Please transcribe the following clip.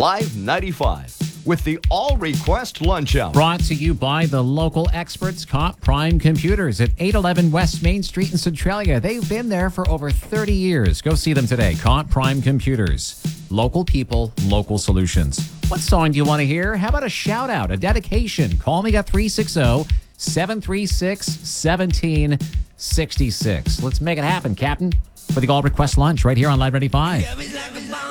Live 95 with the All Request Lunch Hour. Brought to you by the local experts, Comp Prime Computers at 811 West Main Street in Centralia. They've been there for over 30 years. Go see them today. Comp Prime Computers. Local people, local solutions. What song do you want to hear? How about a shout out, a dedication? Call me at 360-736-1766. Let's make it happen, Captain. For the All Request Lunch right here on Live 95.